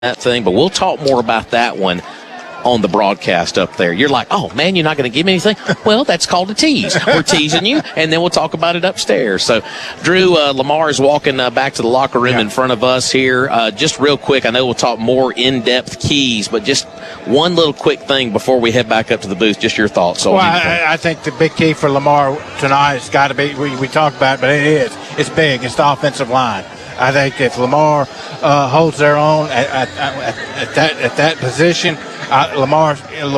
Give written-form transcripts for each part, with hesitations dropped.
that thing, but we'll talk more about that one on the broadcast up there. You're like, oh, man, you're not going to give me anything? Well, that's called a tease. We're teasing you, and then we'll talk about it upstairs. So, Drew, Lamar is walking back to the locker room in front of us here. Just real quick, I know we'll talk more in-depth keys, but just one little quick thing before we head back up to the booth. Just your thoughts. Well, I think the big key for Lamar tonight has got to be, we talked about it, but it is. It's big. It's the offensive line. I think if Lamar holds their own at that position, Lamar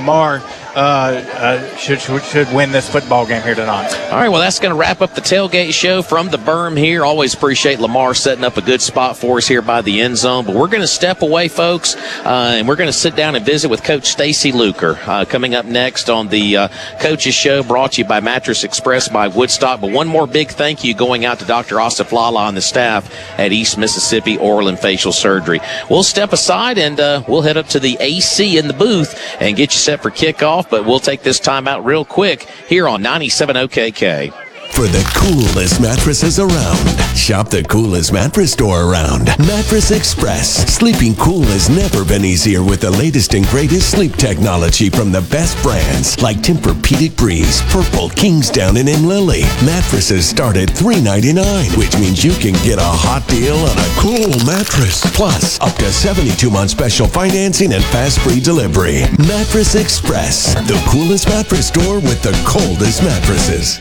should win this football game here tonight. All right, well, that's going to wrap up the tailgate show from the berm here. Always appreciate Lamar setting up a good spot for us here by the end zone. But we're going to step away, folks, and we're going to sit down and visit with Coach Stacy Luker coming up next on the Coaches Show, brought to you by Mattress Express by Woodstock. But one more big thank you going out to Dr. Asif Lala and the staff at East Mississippi Oral and Facial Surgery. We'll step aside and we'll head up to the AC in the booth and get you set for kickoff. But we'll take this time out real quick here on 97 OKK. For the coolest mattresses around, shop the coolest mattress store around. Mattress Express. Sleeping cool has never been easier with the latest and greatest sleep technology from the best brands like Tempur-Pedic Breeze, Purple, Kingsdown, and M-Lily. Mattresses start at $399, which means you can get a hot deal on a cool mattress. Plus, up to 72-month special financing and fast free delivery. Mattress Express, the coolest mattress store with the coldest mattresses.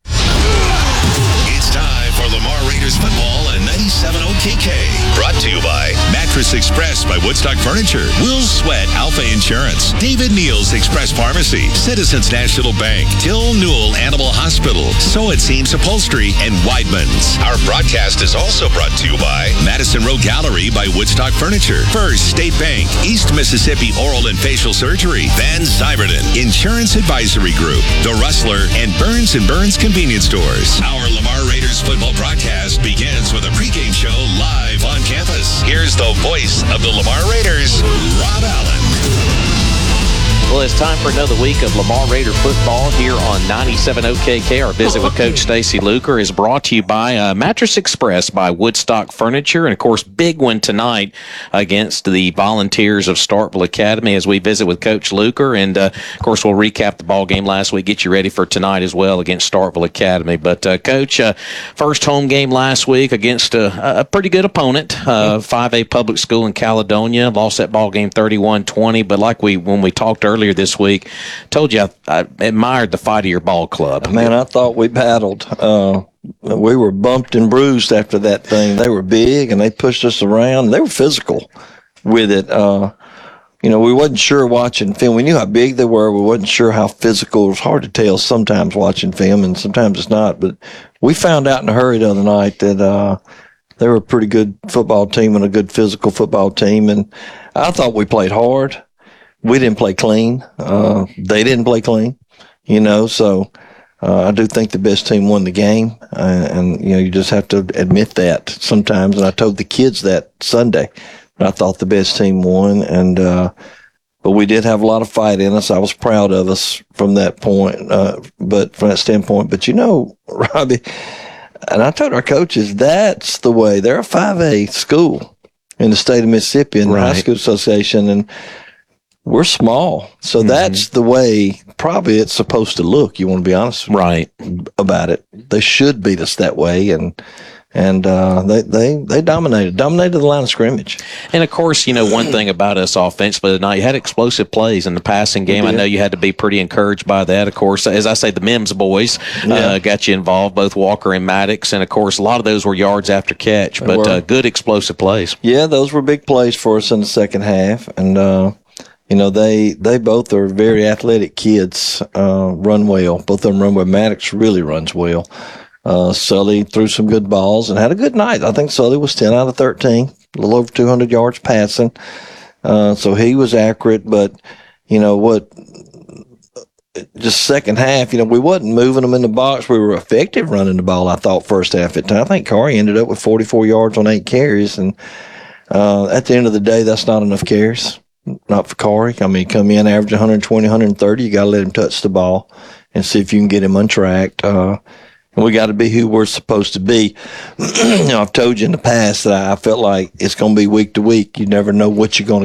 It's time for Lamar Raiders football and 97 OKK. Brought to you by Mattress Express by Woodstock Furniture, Will Sweat Alpha Insurance, David Neal's Express Pharmacy, Citizens National Bank, Till Newell Animal Hospital, So It Seems Upholstery, and Weidman's. Our broadcast is also brought to you by Madison Row Gallery by Woodstock Furniture, First State Bank, East Mississippi Oral and Facial Surgery, Van Syverden Insurance Advisory Group, The Rustler, and Burns & Burns Convenience Stores. Our Lamar Raiders football broadcast begins with a pregame show live on campus. Here's the voice of the Lamar Raiders, Rob Allen. Well, it's time for another week of Lamar Raider football here on 97 OKK. Our visit with Coach Stacy Luker is brought to you by Mattress Express by Woodstock Furniture. And, of course, big one tonight against the Volunteers of Starkville Academy as we visit with Coach Luker. And, of course, we'll recap the ball game last week, get you ready for tonight as well against Starkville Academy. But, Coach, first home game last week against a pretty good opponent, 5A public school in Caledonia. Lost that ball game 31-20. But like when we talked earlier this week, told you I admired the fight of your ball club. Man, I thought we battled. We were bumped and bruised after that thing. They were big and they pushed us around. They were physical with it. We wasn't sure watching film. We knew how big they were. We wasn't sure how physical. It was hard to tell sometimes watching film, and sometimes it's not. But we found out in a hurry the other night that they were a pretty good football team and a good physical football team. And I thought we played hard. We didn't play clean. They didn't play clean, so I do think the best team won the game. And you just have to admit that sometimes. And I told the kids that Sunday. I thought the best team won. And, but we did have a lot of fight in us. I was proud of us from that point, but from that standpoint. But Robbie, and I told our coaches, that's the way. They're a 5A school in the state of Mississippi in the High School Association. And we're small. So that's the way probably it's supposed to look. You want to be honest about it. They should beat us that way. And they dominated the line of scrimmage. And, of course, one thing about us offensively tonight, you had explosive plays in the passing game. I know you had to be pretty encouraged by that. Of course, as I say, the Mims boys got you involved, both Walker and Maddox. And, of course, a lot of those were yards after catch, but good explosive plays. Yeah, those were big plays for us in the second half. And, they both are very athletic kids, run well. Both of them run well. Maddox really runs well. Sully threw some good balls and had a good night. I think Sully was 10 out of 13, a little over 200 yards passing. So he was accurate, but just second half, we wasn't moving them in the box. We were effective running the ball, I thought, first half at time. I think Kari ended up with 44 yards on 8 carries. And, at the end of the day, that's not enough carries. Not for Kari. Come in, average 120, 130. You got to let him touch the ball and see if you can get him untracked. and we got to be who we're supposed to be. I've told you in the past that I felt like it's going to be week to week. You never know what you're going to